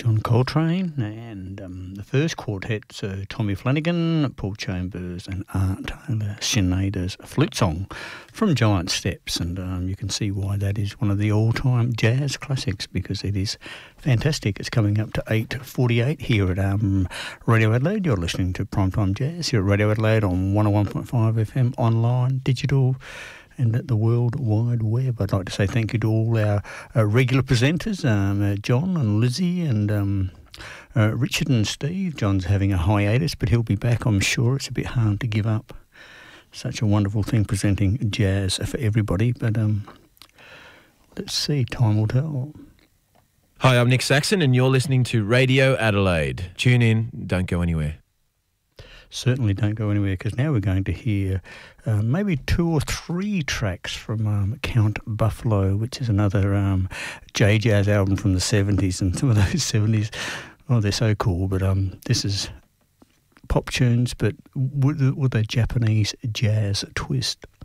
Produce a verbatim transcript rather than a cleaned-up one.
John Coltrane, and um, the first quartet's uh, Tommy Flanagan, Paul Chambers and Art Taylor, Sinead's Flute Song from Giant Steps, and um, you can see why that is one of the all-time jazz classics, because it is fantastic. It's coming up to eight forty-eight here at um, Radio Adelaide. You're listening to Primetime Jazz here at Radio Adelaide on one oh one point five F M, online, digital, and at the World Wide Web. I'd like to say thank you to all our uh, regular presenters, um, uh, John and Lizzie and um, uh, Richard and Steve. John's having a hiatus, but he'll be back, I'm sure. It's a bit hard to give up such a wonderful thing, presenting jazz for everybody. But um, let's see, time will tell. Hi, I'm Nick Saxon, and you're listening to Radio Adelaide. Tune in, don't go anywhere. Certainly don't go anywhere, because now we're going to hear uh, maybe two or three tracks from um, Count Buffalo, which is another um, J-Jazz album from the seventies, and some of those seventies, oh, they're so cool, but um, this is pop tunes, but with, with a Japanese jazz twist.